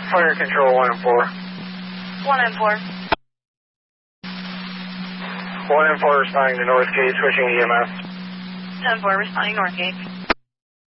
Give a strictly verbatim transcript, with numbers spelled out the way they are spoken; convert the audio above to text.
Fire control one and four. one and four. one and four responding to North Gate, switching E M S. ten four responding North Gate.